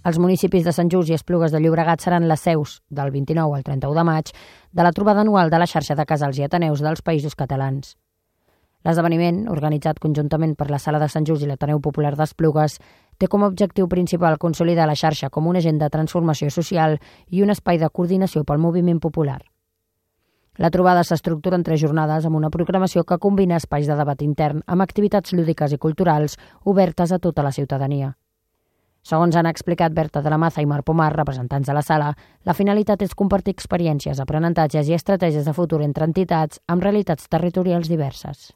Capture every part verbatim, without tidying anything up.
Els municipis de Sant Just i Esplugues de Llobregat seran les seus, del vint-i-nou al trenta-u de maig, de la trobada anual de la xarxa de casals i ateneus dels Països Catalans. L'esdeveniment, organitzat conjuntament per la Sala de Sant Just i l'Ateneu Popular d'Esplugues, té com a objectiu principal consolidar la xarxa com un agent de transformació social i un espai de coordinació pel moviment popular. La trobada s'estructura en tres jornades amb una programació que combina espais de debat intern amb activitats lúdiques i culturals obertes a tota la ciutadania. Segons han explicat Berta de la Maza i Marc Pomar, representants de la sala, la finalitat és compartir experiències, aprenentatges i estratègies de futur entre entitats amb realitats territorials diverses.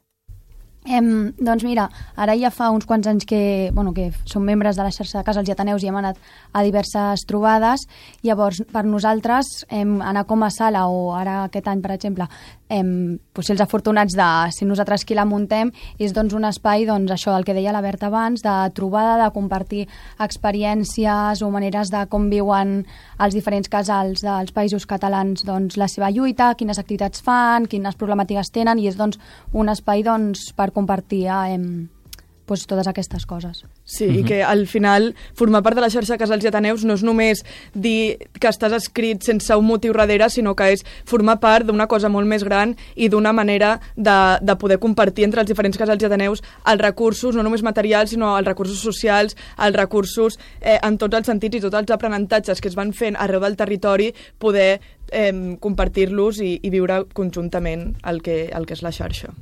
Em, doncs mira, ara ja fa uns quants anys que, bueno, que som membres de la xarxa de casals i ateneus i hem anat a diverses trobades. Llavors, per nosaltres, em, anar com a sala o ara aquest any, per exemple, em, pues, ser els afortunats de ser nosaltres qui la muntem, és doncs, un espai, doncs, això, el que deia la Berta abans, de trobada, de compartir experiències o maneres de com viuen els diferents casals dels països catalans, doncs, la seva lluita, quines activitats fan, quines problemàtiques tenen, i és doncs, un espai doncs, per compartir eh, pues, totes aquestes coses. Sí, uh-huh. I que al final formar part de la xarxa de casals i ateneus no és només dir que estàs escrit sense un motiu darrere, sinó que és formar part d'una cosa molt més gran i d'una manera de, de poder compartir entre els diferents casals i ateneus els recursos, no només materials, sinó els recursos socials, els recursos eh, en tots els sentits i tots els aprenentatges que es van fent arreu del territori, poder eh, compartir-los i, i viure conjuntament el que, el que és la xarxa.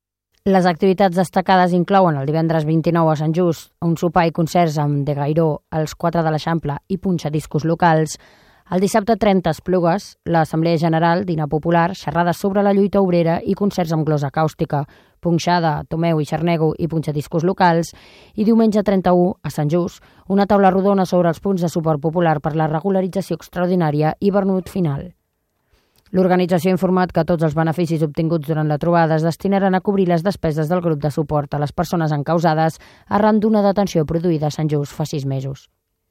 Les activitats destacades inclouen el divendres vint-i-nou a Sant Just un sopar i concerts amb De Gairó, els quatre de l'Eixample i punxadiscos locals. El dissabte trenta a Esplugues, l'Assemblea General, dinar popular, xerrades sobre la lluita obrera i concerts amb glosa càustica, punxada, Tomeu i Xarnego i punxadiscos locals. I diumenge trenta-u a Sant Just, una taula rodona sobre els punts de suport popular per la regularització extraordinària i Bernut final. L'organització ha informat que tots els beneficis obtinguts durant la trobada es destinaran a cobrir les despeses del grup de suport a les persones encausades arran d'una detenció produïda a Sant Just fa sis mesos.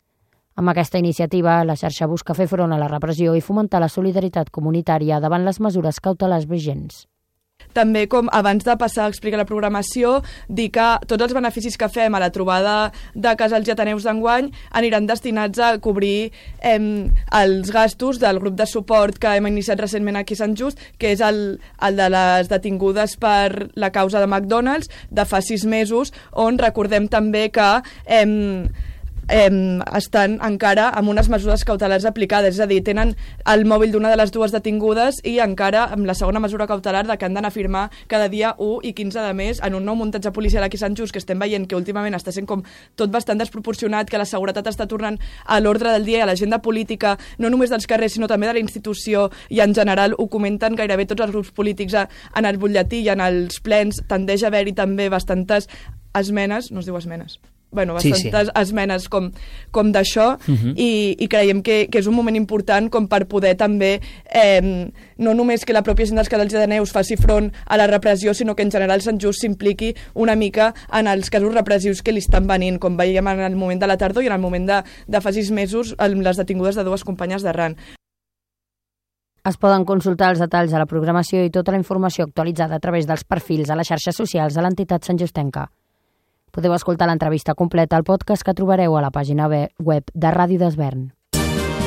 Amb aquesta iniciativa, la xarxa busca fer front a la repressió i fomentar la solidaritat comunitària davant les mesures cautelars vigents. També, com abans de passar a explicar la programació, dir que tots els beneficis que fem a la trobada de casals i ateneus d'enguany aniran destinats a cobrir eh, els gastos del grup de suport que hem iniciat recentment aquí a Sant Just, que és el, el de les detingudes per la causa de McDonald's de fa sis mesos, on recordem també que eh, Eh, estan encara amb unes mesures cautelars aplicades, és a dir, tenen el mòbil d'una de les dues detingudes i encara amb la segona mesura cautelar de que han d'anar a firmar cada dia u i quinze de mes en un nou muntatge policial aquí a Sant Just, que estem veient que últimament està sent com tot bastant desproporcionat, que la seguretat està tornant a l'ordre del dia i a l'agenda política, no només dels carrers sinó també de la institució, i en general ho comenten gairebé tots els grups polítics en el butlletí i en els plens. Tendeix a haver-hi també bastantes esmenes, no es diu esmenes, bueno, bastantes sí, sí. esmenes com, com d'això, uh-huh. i, i creiem que, que és un moment important com per poder també, eh, no només que la pròpia gent dels casals i ateneus faci front a la repressió, sinó que en general Sant Just s'impliqui una mica en els casos repressius que li estan venint, com veiem en el moment de la tardor i en el moment de, de fa sis mesos amb les detingudes de dues companyes d'Arran. Es poden consultar els detalls de la programació i tota la informació actualitzada a través dels perfils a les xarxes socials de l'entitat santjustenca. Podeu escoltar l'entrevista completa al podcast que trobareu a la pàgina web de Ràdio d'Esvern.